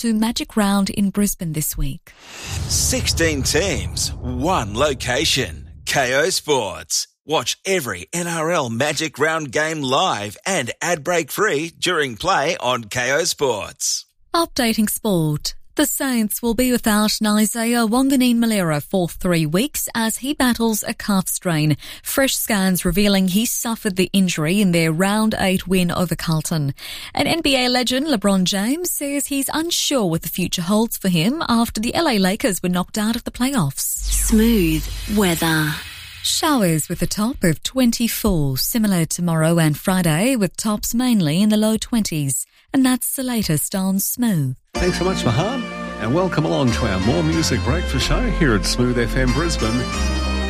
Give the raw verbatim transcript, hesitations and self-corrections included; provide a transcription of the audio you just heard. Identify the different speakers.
Speaker 1: to Magic Round in Brisbane this week.
Speaker 2: sixteen teams, one location. K O Sports. Watch every N R L Magic Round game live and ad break free during play on K O Sports.
Speaker 1: Updating sport. The Saints will be without Isaiah Wanganeen-Malera for three weeks as he battles a calf strain. Fresh scans revealing he suffered the injury in their round eight win over Carlton. An N B A legend, LeBron James, says he's unsure what the future holds for him after the L A Lakers were knocked out of the playoffs.
Speaker 3: Smooth weather.
Speaker 1: Showers with a top of twenty-four, similar tomorrow and Friday, with tops mainly in the low twenties. And that's the latest on Smooth.
Speaker 4: Thanks so much, Mahan, and welcome along to our More Music Breakfast show here at Smooth F M Brisbane.